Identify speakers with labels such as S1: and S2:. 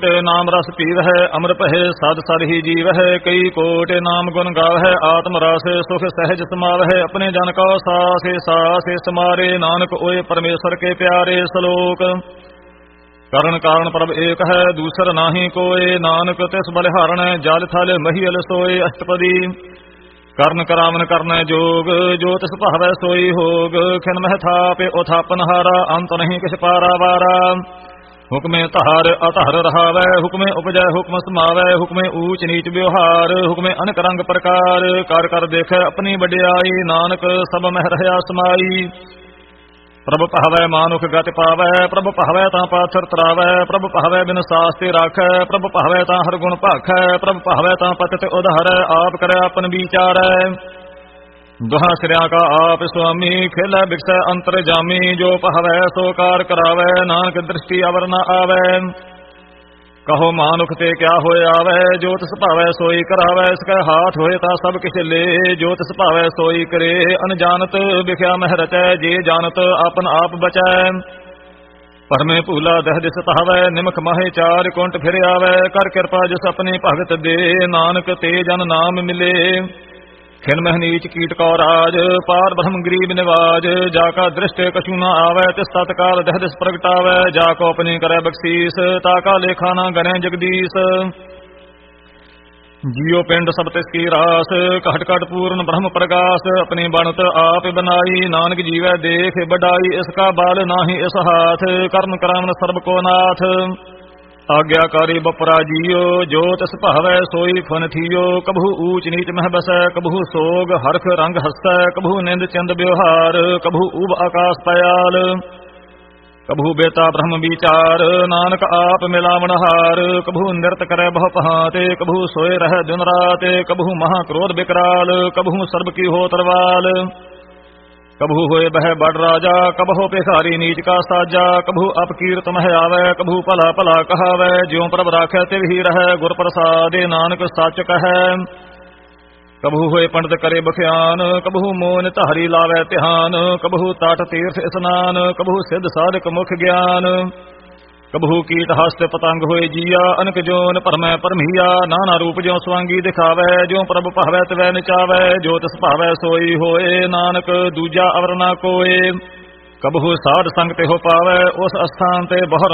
S1: ਨਾਮ ਰਸ ਪੀਵਹਿ ਅੰਮ੍ਰਿਤ ਪਹਿ ਸਦ ਸਦ ਹੀ ਜੀਵਹਿ ਕਈ ਕੋਟ ਨਾਮ ਗੁਣ ਗਾਵਹਿ ਆਤਮ ਰਸ ਸੁਖ ਸਹਿਜ ਸਮਾਵਹਿ ਆਪਣੇ ਜਨ ਕੋ ਸਾਸੇ ਸਮਾਰੇ ਨਾਨਕ ਓਏ ਪਰਮੇਸ਼ਰ ਕੇ ਪਿਆਰੇ ਸ਼ਲੋਕ ਕਰਨ ਕਾਰਨ ਪ੍ਰਭ ਏਕ ਹੈ ਦੂਸਰ ਨਾਹੀ ਕੋਏ ਨਾਨਕ ਤਿਸ ਬਲਿਹਾਰਣ ਜਲ ਥਲ ਮਹੀਲ ਸੋਏ ਅਸ਼ਟਪਦੀ ਕਰਨ ਕਰਾਵਨ ਕਰਨੈ ਜੋਗ ਜੋ ਤਿਸ ਭਾਵੈ ਸੋਈ ਹੋਗ ਖਿਨ ਮਹਿ ਥਾਪੇ ਉਥਾਪਨ ਹਾਰਾ ਅੰਤ ਨਹੀਂ ਕਿਛ ਪਾਰਾ ਵਾਰਾ ਹੁਕਮੇ ਧਾਰ ਅਧਾਰ ਰਹਾਵੈ ਹੁਕਮੇ ਉਪਜੈ ਹੁਕਮ ਸਮਾਵੈ ਹੁਕਮੇ ਊਚ ਨੀਚ ਵਿਵਹਾਰ ਹੁਕਮੇ ਅਨਕ ਰੰਗ ਪ੍ਰਕਾਰ ਕਰ ਕਰ ਦੇਖੈ ਆਪਣੀ ਵਡਿਆਈ ਨਾਨਕ ਸਭ ਮਹਿ ਰਹਿਆ ਸਮਾਈ ਪ੍ਰਭ ਭਾਵੈ ਮਾਨੁਖ ਗਤਿ ਪਾਵੈ ਪ੍ਰਭ ਭਾਵੈ ਤਾਂ ਪਾਥਰ ਤਰਾਵੈ ਪ੍ਰਭ ਭਾਵੈ ਬਿਨ ਸਾਸ ਤੇ ਰਾਖੈ ਪ੍ਰਭ ਭਾਵੈ ਤਾਂ ਹਰ ਗੁਣ ਭਾਖੈ ਪ੍ਰਭ ਭਾਵੈ ਤਾਂ ਪਤਿ ਉਧਾਰੈ ਆਪ ਕਰੈ ਆਪਨ ਵਿਚਾਰੈ ਦੁਹਾ ਸਿਰਿਆ ਕਾ ਆਪ ਸੁਆਮੀ ਖੇਲੈ ਬਿਕਸੈ ਅੰਤਰ ਜਾਮੀ ਜੋ ਭਾਵੈ ਸੋ ਕਾਰ ਕਰਾਵੈ ਨਾਨਕ ਦ੍ਰਿਸ਼ਟੀ ਅਵਰ ਨ ਆਵੈ ਕਹੋ ਮਾਨੁਖ ਤੇ ਕਿਆ ਹੋਇ ਆਵੈ ਜੋ ਤਿਸ ਭਾਵੈ ਸੋਈ ਕਰਾਵੈ ਇਸ ਕੈ ਹਾਥ ਹੋਏ ਤਾਂ ਸਭ ਕਿਛ ਲੇ ਜੋ ਤਿਸ ਭਾਵੈ ਸੋਈ ਕਰੇ ਅਨਜਾਨਤ ਵਿਖਿਆ ਮਹਿ ਰਚੈ ਜੇ ਜਾਣਤ ਆਪਨ ਆਪ ਬਚੈ ਪਰਮੇ ਭੂਲਾ ਦਹ ਦਿਸ ਤਹਾਵੈ ਨਿਮਖ ਮਾਹੇ ਚਾਰ ਕੁੰਟ ਫਿਰ ਆਵੈ ਕਰ ਕਿਰਪਾ ਜਿਸ ਆਪਣੀ ਭਗਤ ਦੇ ਨਾਨਕ ਤੇ ਜਨ ਨਾਮ ਮਿਲੇ ਖਿਨ ਮਹਿ ਨੀਚ ਕੀਟ ਕੌ ਰਾਜ ਪਾਰ ਬ੍ਰਹਮ ਗਰੀਬ ਨਿਵਾਜ ਜਾ ਕਾ ਦ੍ਰਿਸ਼ਟ ਕਛੂ ਨ ਆਵੈ ਤਿਸ ਤਤਕਾਲ ਦਹ ਦਿਸ ਪ੍ਰਗਟਾਵੈ ਜਾ ਕੋ ਆਪਣੀ ਕਰੈ ਬਖਸ਼ੀਸ ਤਾ ਕਾ ਲੇਖਾ ਨ ਗਣੈ ਜਗਦੀਸ਼ ਜੀਉ ਪਿੰਡ ਸਭ ਤਿਸ ਕੀ ਰਾਸ ਘਟ ਘਟ ਪੂਰਨ ਬ੍ਰਹਮ ਪ੍ਰਗਾਸ ਆਪਣੀ ਬਣਤ ਆਪ ਬਨਾਈ ਨਾਨਕ ਜੀਵੈ ਦੇਖ ਬਡਾਈ ਇਸ ਕਾ ਬਾਲ ਨਾਹੀ ਇਸ ਹਾਥ ਕਰਨ ਕਰਾਵਨ ਸਰਬ ਕੋ ਨਾਥ ਆਗਿਆਕਾਰੀ ਬਪਰਾ ਜੀਓ ਜੋ ਤਿਸ ਭਾਵੈ ਸੋਈ ਫਨ ਥੀਓ ਕਬਹੂ ਊਚ ਨੀਚ ਮਹਿ ਬਸੈ ਕਬਹੂ ਸੋਗ ਹਰਖ ਰੰਗ ਹਸੈ ਕਬਹੂ ਨਿੰਦ ਚੰਦ ਵਿਵਹਾਰ ਕਬਹੂ ਊਬ ਆਕਾਸ ਪਇਆਲ ਕਬਹੂ ਬੇਤਾ ਬ੍ਰਹਮ ਵਿਚਾਰ ਨਾਨਕ ਆਪ ਮਿਲਾਵਣ ਹਾਰ ਕਬਹੂ ਨਿਰਤ ਕਰੈ ਬਹੁ ਪਹਾਤੇ ਕਬਹੂ ਸੋਏ ਰਹਿ ਦਿਨ ਰਾਤ ਕਬਹੂ ਮਹਾ ਕ੍ਰੋਧ ਬਿਕਰਾਲ ਕਬਹੂ ਸਰਬ ਕੀ ਹੋ ਤਰਵਾਲ ਕਬਹੂ ਹੋਏ ਬਹਿ ਬੜ ਰਾਜਾ ਕਬਹੂ ਭਿਖਾਰੀ ਨੀਚ ਕਾ ਸਾਜਾ ਕਬਹੂ ਅਪਕੀਰਤ ਮਹਿ ਆਵੈ ਕਬਹੂ ਭਲਾ ਭਲਾ ਕਹਾਵੈ ਜਿਉ ਪ੍ਰਭ ਰਾਖੈ ਤਿਵ ਹੀ ਰਹੈ ਗੁਰ ਪ੍ਰਸਾਦੇ ਨਾਨਕ ਸੱਚ ਕਹੈ ਕਬਹੂ ਹੋਏ ਪੰਡਤ ਕਰੇ ਬਖਿਆਨ ਕਬਹੂ ਮੋਨ ਧਾਰੀ ਲਾਵੈ ਧਿਆਨ ਕਬਹੂ ਤਟ ਤੀਰਥ ਇਸਨਾਨ ਕਬਹੂ ਸਿੱਧ ਸਾਧਕ ਮੁਖ ਗਿਆਨ ਕਬਹੂ ਕੀਟ ਹਸਤ ਪਤੰਗ ਹੋਏ ਜੀਆ ਅਨਕ ਜੋਨ ਭਰਮੈ ਭਰਮੀਆ ਨਾਨਾ ਰੂਪ ਜਿਉ ਸਵਾਂਗੀ ਦਿਖਾਵੈ ਜਿਉ ਪ੍ਰਭ ਭਾਵੈ ਤਵੈ ਨਚਾਵੈ ਜੋ ਤਿਸ ਭਾਵੈ ਸੋਈ ਹੋਏ ਨਾਨਕ ਦੂਜਾ ਅਵਰ ਨਾ ਕੋਏ ਕਬਹੂ ਸਾਧ ਸੰਗ ਤੇ ਹੋ ਪਾਵੈ ਉਸ ਅਸਥਾਨ ਤੇ ਬਹੁ